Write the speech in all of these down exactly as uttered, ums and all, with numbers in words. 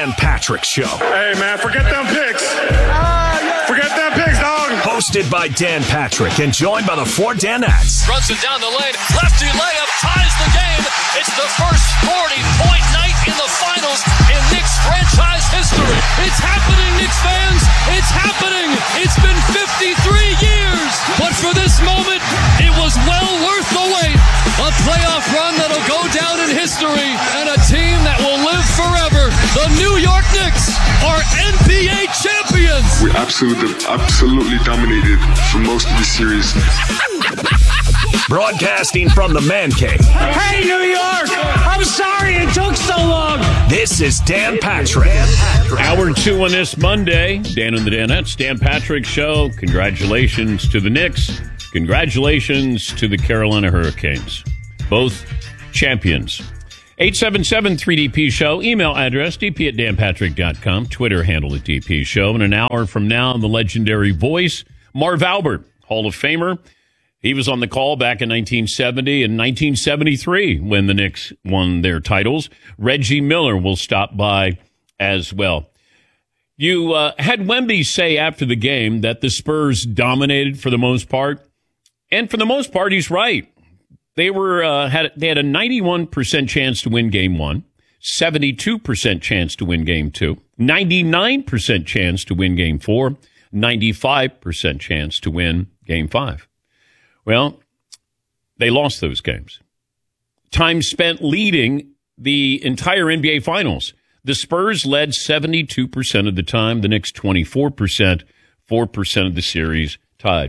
Dan Patrick Show. Hey, man, forget them picks. Forget them picks, dog. Hosted by Dan Patrick and joined by the four Danettes. Runs it down the lane. Lefty layup ties the game. It's the first forty-point night in the finals in Knicks franchise history. It's happening, Knicks fans. It's happening. It's been fifty-three years. But for this moment, it was well worth the wait. A playoff run that'll go down in history and a team that will live forever. The New York Knicks are N B A champions. We absolutely, absolutely dominated for most of the series. Broadcasting from the Man Cave. Hey, New York! I'm sorry it took so long. This is Dan Patrick. Hour two on this Monday. Dan and the Danettes, Dan Patrick Show. Congratulations to the Knicks. Congratulations to the Carolina Hurricanes. Both champions. eight seven seven three D P Show. Email address d p at dan patrick dot com. Twitter handle at D P Show. And an hour from now, the legendary voice, Marv Albert, Hall of Famer. He was on the call back in nineteen seventy and nineteen seventy-three when the Knicks won their titles. Reggie Miller will stop by as well. You uh, had Wemby say after the game that the Spurs dominated for the most part. And for the most part, he's right. They were uh, had they had a ninety-one percent chance to win game one, seventy-two percent chance to win game two, ninety-nine percent chance to win game four, ninety-five percent chance to win game five. Well, they lost those games. Time spent leading the entire N B A Finals. The Spurs led seventy-two percent of the time, the Knicks twenty-four percent, four percent of the series tied.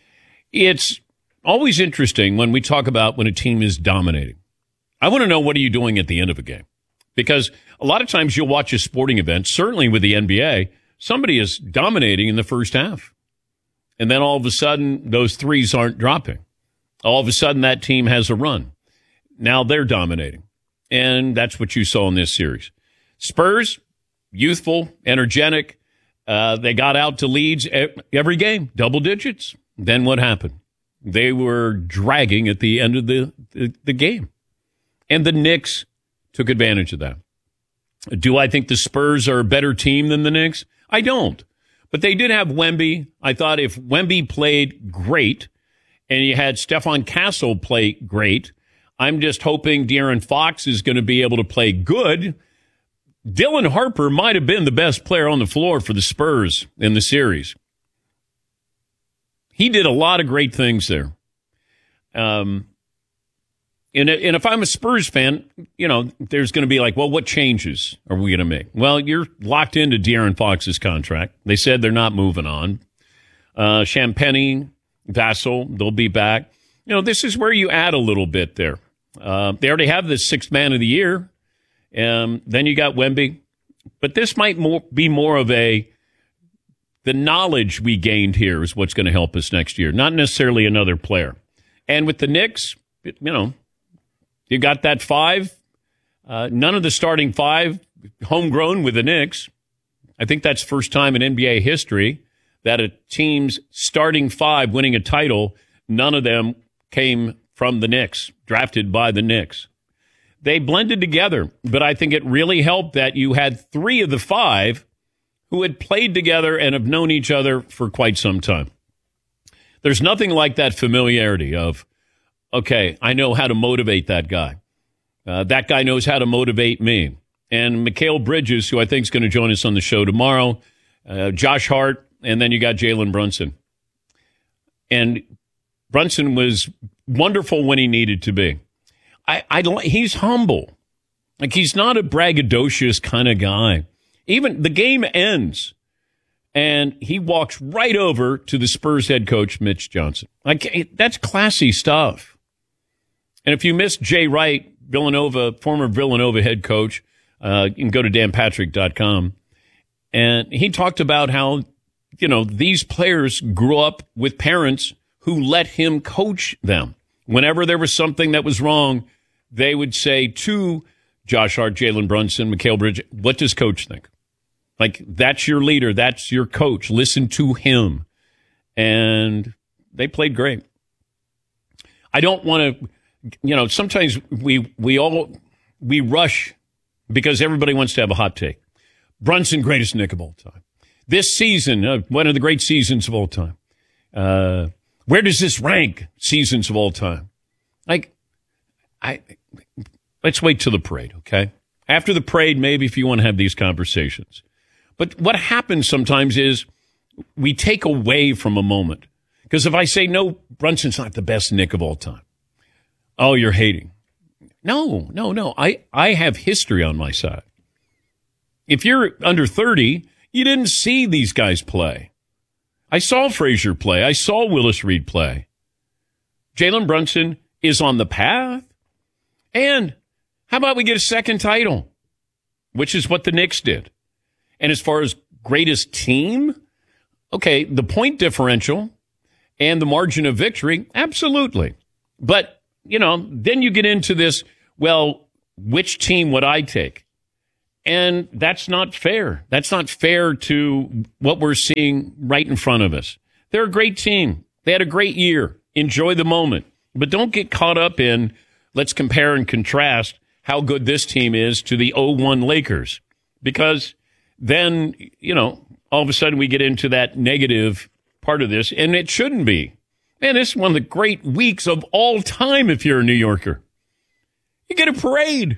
It's always interesting when we talk about when a team is dominating. I want to know, what are you doing at the end of a game? Because a lot of times you'll watch a sporting event, certainly with the N B A, somebody is dominating in the first half. And then all of a sudden, those threes aren't dropping. All of a sudden, that team has a run. Now they're dominating. And that's what you saw in this series. Spurs, youthful, energetic. Uh, they got out to leads every game, double digits. Then what happened? They were dragging at the end of the, the, the game. And the Knicks took advantage of that. Do I think the Spurs are a better team than the Knicks? I don't. But they did have Wemby. I thought if Wemby played great and you had Stephon Castle play great, I'm just hoping De'Aaron Fox is going to be able to play good. Dylan Harper might have been the best player on the floor for the Spurs in the series. He did a lot of great things there. Um, and, and if I'm a Spurs fan, you know, there's going to be like, well, what changes are we going to make? Well, you're locked into De'Aaron Fox's contract. They said they're not moving on. Uh, Champagnie, Vassell, they'll be back. You know, this is where you add a little bit there. Uh, they already have the sixth man of the year. Um, then you got Wemby. But this might more, be more of a, the knowledge we gained here is what's going to help us next year, not necessarily another player. And with the Knicks, you know, you got that five. Uh, none of the starting five homegrown with the Knicks. I think that's first time in N B A history that a team's starting five winning a title, none of them came from the Knicks, drafted by the Knicks. They blended together, but I think it really helped that you had three of the five who had played together and have known each other for quite some time. There's nothing like that familiarity of, okay, I know how to motivate that guy. Uh, that guy knows how to motivate me. And Mikal Bridges, who I think is going to join us on the show tomorrow, uh, Josh Hart, and then you got Jalen Brunson. And Brunson was wonderful when he needed to be. I, I he's humble. Like, he's not a braggadocious kind of guy. Even the game ends, and he walks right over to the Spurs head coach, Mitch Johnson. Like, that's classy stuff. And if you missed Jay Wright, Villanova, former Villanova head coach, uh, you can go to dan patrick dot com. And he talked about how, you know, these players grew up with parents who let him coach them. Whenever there was something that was wrong, they would say to Josh Hart, Jalen Brunson, Mikal Bridges, what does coach think? Like, that's your leader. That's your coach. Listen to him. And they played great. I don't want to, you know, sometimes we we all, we rush because everybody wants to have a hot take. Brunson, greatest Knick of all time. This season, uh, one of the great seasons of all time. Uh, where does this rank seasons of all time? Like, I let's wait till the parade, okay? After the parade, maybe if you want to have these conversations. But what happens sometimes is we take away from a moment. Because if I say, no, Brunson's not the best Knick of all time. Oh, you're hating. No, no, no. I, I have history on my side. If you're under thirty, you didn't see these guys play. I saw Frazier play. I saw Willis Reed play. Jalen Brunson is on the path. And how about we get a second title, which is what the Knicks did. And as far as greatest team, okay, the point differential and the margin of victory, absolutely. But, you know, then you get into this, well, which team would I take? And that's not fair. That's not fair to what we're seeing right in front of us. They're a great team. They had a great year. Enjoy the moment. But don't get caught up in, let's compare and contrast how good this team is to the oh one Lakers. Because then, you know, all of a sudden we get into that negative part of this, and it shouldn't be. Man, this is one of the great weeks of all time if you're a New Yorker. You get a parade.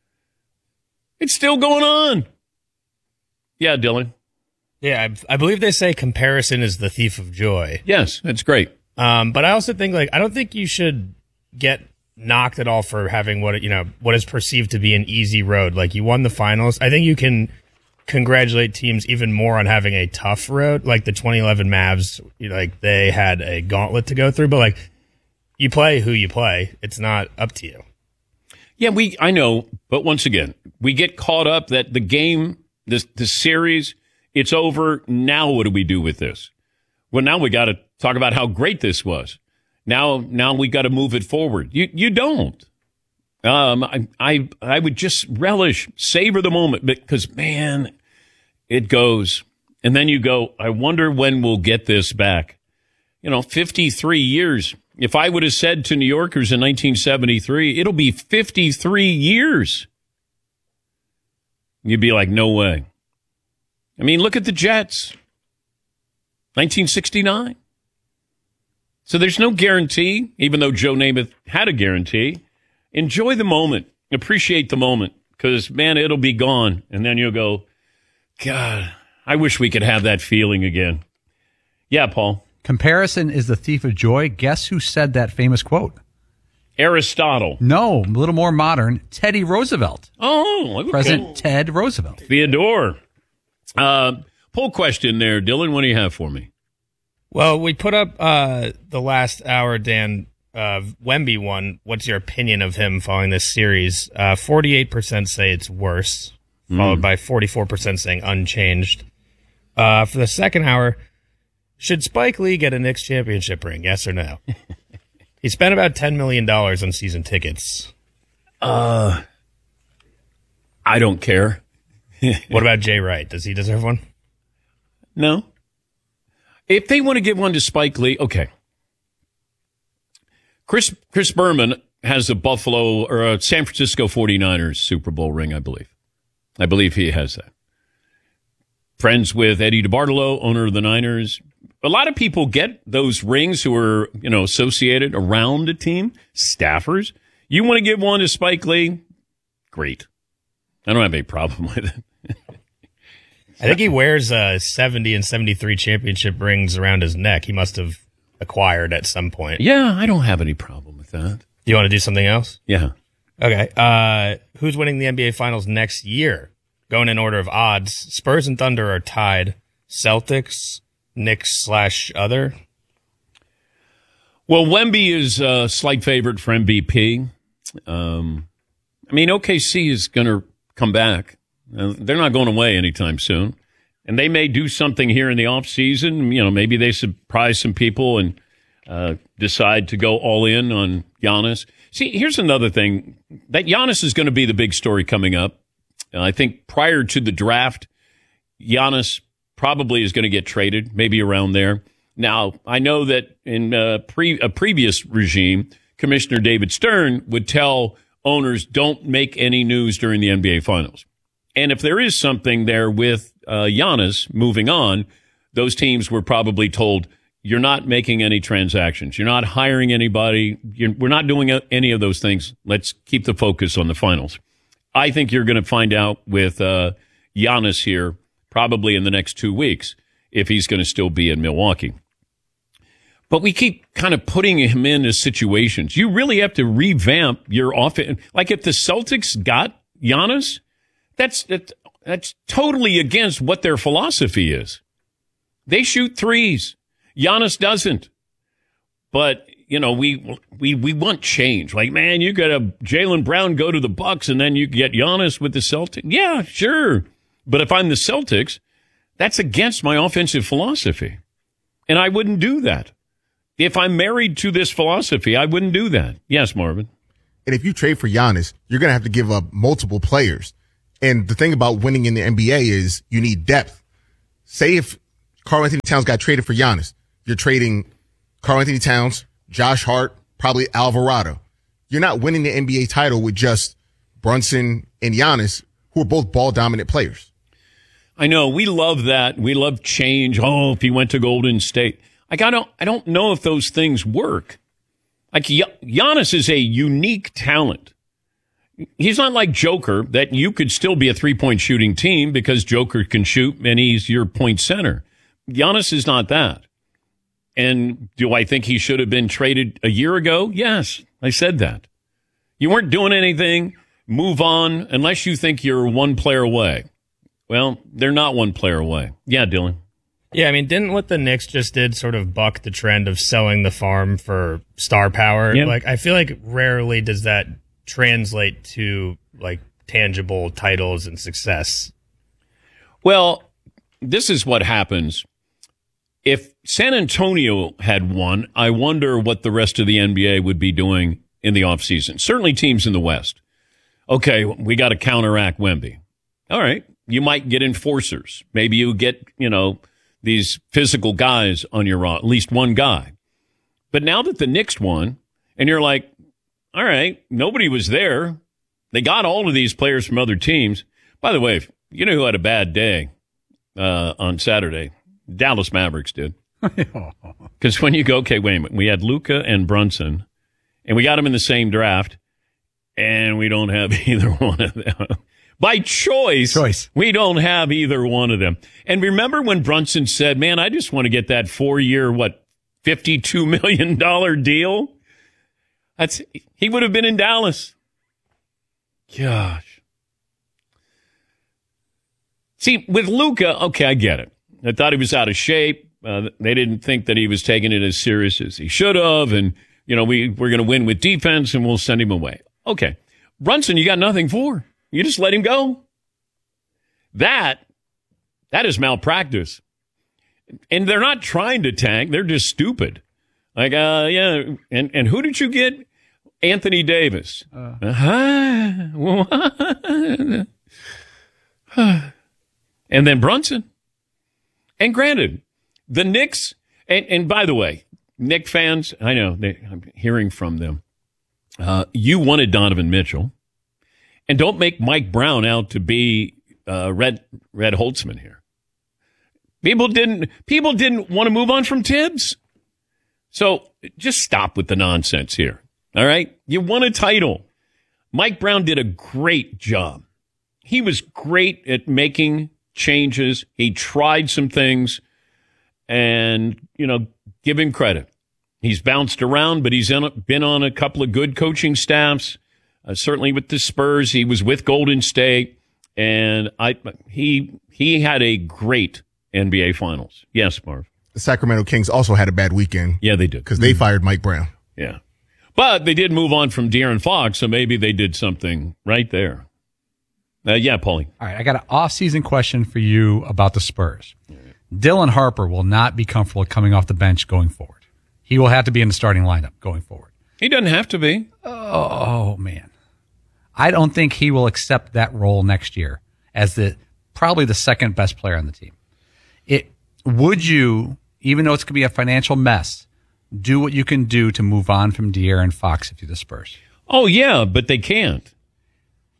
It's still going on. Yeah, Dylan. Yeah, I, I believe they say comparison is the thief of joy. Yes, that's great. Um, but I also think, like, I don't think you should get knocked at all for having what, you know, what is perceived to be an easy road. Like, you won the finals. I think you can congratulate teams even more on having a tough road. Like the twenty eleven Mavs, you know, like they had a gauntlet to go through, but like you play who you play. It's not up to you. Yeah, we, I know, but once again, we get caught up that the game, this, the series, it's over. Now what do we do with this? Well, now we got to talk about how great this was. Now, now we got to move it forward. You, you don't. Um, I, I, I would just relish, savor the moment because, man, it goes. And then you go, I wonder when we'll get this back. You know, fifty-three years. If I would have said to New Yorkers in nineteen seventy-three, it'll be fifty-three years. You'd be like, no way. I mean, look at the Jets. nineteen sixty-nine. So there's no guarantee, even though Joe Namath had a guarantee. Enjoy the moment. Appreciate the moment. Because, man, it'll be gone. And then you'll go, God, I wish we could have that feeling again. Yeah, Paul. Comparison is the thief of joy. Guess who said that famous quote? Aristotle. No, a little more modern. Teddy Roosevelt. Oh, okay. President Ted Roosevelt. Theodore. Uh, poll question there, Dylan. What do you have for me? Well, we put up uh, the last hour, Dan, uh, Wemby one. What's your opinion of him following this series? Uh, forty-eight percent say it's worse, mm. followed by forty-four percent saying unchanged. Uh, for the second hour, should Spike Lee get a Knicks championship ring? Yes or no? He spent about ten million dollars on season tickets. Uh, I don't care. What about Jay Wright? Does he deserve one? No. If they want to give one to Spike Lee, okay. Chris Chris Berman has a Buffalo or a San Francisco forty-niners Super Bowl ring, I believe. I believe he has that. Friends with Eddie DeBartolo, owner of the Niners. A lot of people get those rings who are, you know, associated around a team, staffers. You want to give one to Spike Lee? Great. I don't have any problem with it. I think he wears uh, seventy and seventy-three championship rings around his neck. He must have acquired at some point. Yeah, I don't have any problem with that. Do you want to do something else? Yeah. Okay. Uh, who's winning the N B A Finals next year? Going in order of odds, Spurs and Thunder are tied. Celtics, Knicks slash other. Well, Wemby is a slight favorite for M V P. Um, I mean, O K C is going to come back. Uh, they're not going away anytime soon. And they may do something here in the offseason. You know, maybe they surprise some people and uh, decide to go all in on Giannis. See, here's another thing. That Giannis is going to be the big story coming up. Uh, I think prior to the draft, Giannis probably is going to get traded, maybe around there. Now, I know that in uh, pre- a previous regime, Commissioner David Stern would tell owners, don't make any news during the N B A Finals. And if there is something there with uh, Giannis moving on, those teams were probably told, you're not making any transactions. You're not hiring anybody. You're, we're not doing any of those things. Let's keep the focus on the finals. I think you're going to find out with uh, Giannis here probably in the next two weeks if he's going to still be in Milwaukee. But we keep kind of putting him into situations. You really have to revamp your offense. Like if the Celtics got Giannis, that's, that's that's totally against what their philosophy is. They shoot threes. Giannis doesn't. But, you know, we we we want change. Like, man, you got a Jaylen Brown go to the Bucks and then you get Giannis with the Celtics. Yeah, sure. But if I'm the Celtics, that's against my offensive philosophy. And I wouldn't do that. If I'm married to this philosophy, I wouldn't do that. Yes, Marvin. And if you trade for Giannis, you're going to have to give up multiple players. And the thing about winning in the N B A is you need depth. Say if Karl-Anthony Towns got traded for Giannis, you're trading Karl-Anthony Towns, Josh Hart, probably Alvarado. You're not winning the N B A title with just Brunson and Giannis, who are both ball-dominant players. I know. We love that. We love change. Oh, if he went to Golden State. Like, I don't, I don't know if those things work. Like, Giannis is a unique talent. He's not like Joker, that you could still be a three-point shooting team because Joker can shoot and he's your point center. Giannis is not that. And do I think he should have been traded a year ago? Yes, I said that. You weren't doing anything. Move on unless you think you're one player away. Well, they're not one player away. Yeah, Dylan. Yeah, I mean, didn't what the Knicks just did sort of buck the trend of selling the farm for star power? Yeah. Like, I feel like rarely does that translate to like tangible titles and success. Well, this is what happens. If San Antonio had won, I wonder what the rest of the N B A would be doing in the offseason. Certainly teams in the West. Okay, we got to counteract Wemby. All right, you might get enforcers. Maybe you get, you know, these physical guys on your roster, at least one guy. But now that the Knicks won, and you're like, all right, nobody was there. They got all of these players from other teams. By the way, you know who had a bad day uh, on Saturday? Dallas Mavericks did. Because when you go, okay, wait a minute. We had Luka and Brunson, and we got them in the same draft, and we don't have either one of them. By choice, choice, we don't have either one of them. And remember when Brunson said, man, I just want to get that four-year, what, fifty-two million dollars deal? That's he would have been in Dallas. Gosh. See, with Luka, okay, I get it. I thought he was out of shape. Uh, they didn't think that he was taking it as serious as he should have. And, you know, we, we're going to win with defense and we'll send him away. Okay. Brunson, you got nothing for. You just let him go. That, that is malpractice. And they're not trying to tank. They're just stupid. Like, uh, yeah. And, and who did you get? Anthony Davis. Uh. Uh-huh. And then Brunson. And granted, the Knicks, and, and by the way, Knicks fans, I know, they, I'm hearing from them. Uh, you wanted Donovan Mitchell. And don't make Mike Brown out to be uh, Red Red Holtzman here. People didn't people didn't want to move on from Tibbs. So just stop with the nonsense here. All right? You won a title. Mike Brown did a great job. He was great at making changes. He tried some things. And, you know, give him credit. He's bounced around, but he's in a, been on a couple of good coaching staffs. Uh, certainly with the Spurs, he was with Golden State, and I he he had a great N B A Finals. Yes, Marv. The Sacramento Kings also had a bad weekend. Yeah, they did. Because they mm-hmm. fired Mike Brown. Yeah. But they did move on from De'Aaron Fox, so maybe they did something right there. Uh, yeah, Paulie. All right, I got an off-season question for you about the Spurs. Right. Dylan Harper will not be comfortable coming off the bench going forward. He will have to be in the starting lineup going forward. He doesn't have to be. Oh, man. I don't think he will accept that role next year as the probably the second best player on the team. It would you, even though it's going to be a financial mess, do what you can do to move on from De'Aaron Fox if you're the Spurs? Oh, yeah, but they can't.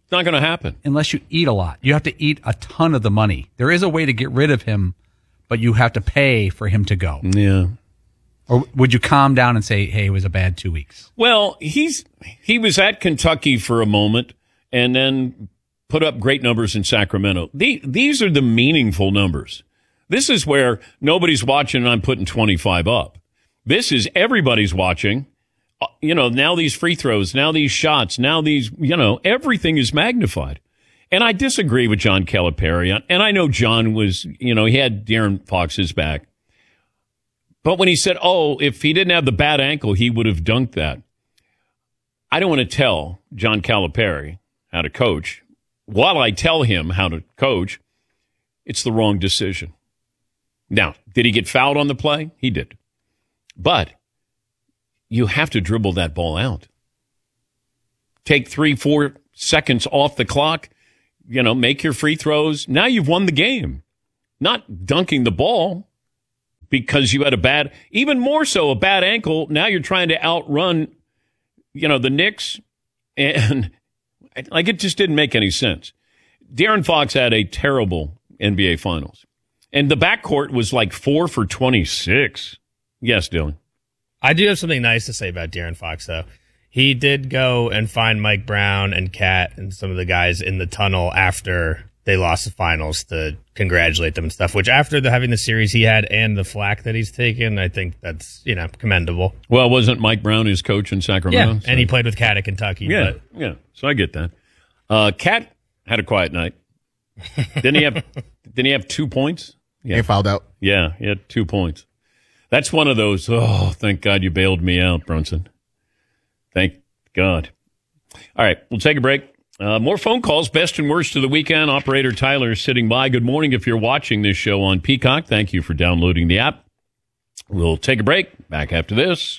It's not going to happen. Unless you eat a lot. You have to eat a ton of the money. There is a way to get rid of him, but you have to pay for him to go. Yeah. Or would you calm down and say, hey, it was a bad two weeks? Well, he's he was at Kentucky for a moment and then put up great numbers in Sacramento. The, these are the meaningful numbers. This is where nobody's watching and I'm putting twenty-five up. This is everybody's watching. You know, now these free throws, now these shots, now these, you know, everything is magnified. And I disagree with John Calipari. And I know John was, you know, he had De'Aaron Fox's back. But when he said, oh, if he didn't have the bad ankle, he would have dunked that. I don't want to tell John Calipari how to coach. While I tell him how to coach, it's the wrong decision. Now, did he get fouled on the play? He did. But you have to dribble that ball out. Take three, four seconds off the clock. You know, make your free throws. Now you've won the game. Not dunking the ball because you had a bad, even more so, a bad ankle. Now you're trying to outrun, you know, the Knicks. And like, it just didn't make any sense. De'Aaron Fox had a terrible N B A Finals. And the backcourt was like four for twenty-six. Yes, Dylan. I do have something nice to say about De'Aaron Fox, though. He did go and find Mike Brown and Kat and some of the guys in the tunnel after they lost the finals to congratulate them and stuff, which after the, having the series he had and the flack that he's taken, I think that's, you know, commendable. Well, wasn't Mike Brown his coach in Sacramento? Yeah, so. And he played with Kat at Kentucky. Yeah, but. yeah. So I get that. Uh, Kat had a quiet night. Didn't he have, didn't he have two points? Yeah. He fouled out. Yeah, he had two points. That's one of those, oh, thank God you bailed me out, Brunson. Thank God. All right, we'll take a break. Uh, more phone calls, best and worst of the weekend. Operator Tyler is sitting by. Good morning if you're watching this show on Peacock. Thank you for downloading the app. We'll take a break. Back after this.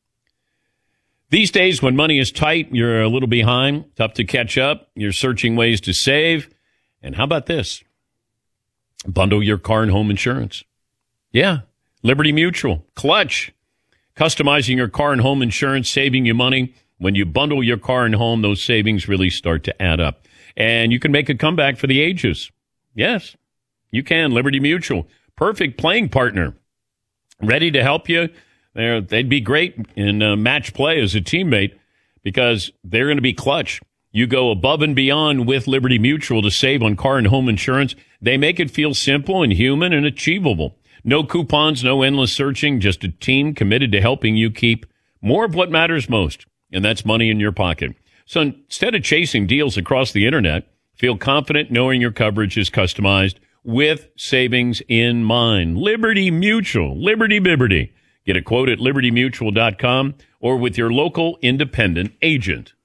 These days when money is tight, you're a little behind, tough to catch up. You're searching ways to save. And how about this? Bundle your car and home insurance. Yeah. Liberty Mutual, Clutch, customizing your car and home insurance, saving you money. When you bundle your car and home, those savings really start to add up. And you can make a comeback for the ages. Yes, you can. Liberty Mutual, perfect playing partner. Ready to help you. They're, they'd be great in uh, match play as a teammate because they're going to be clutch. You go above and beyond with Liberty Mutual to save on car and home insurance. They make it feel simple and human and achievable. No coupons, no endless searching, just a team committed to helping you keep more of what matters most, and that's money in your pocket. So instead of chasing deals across the internet, feel confident knowing your coverage is customized with savings in mind. Liberty Mutual, Liberty Bibberty. Get a quote at liberty mutual dot com or with your local independent agent.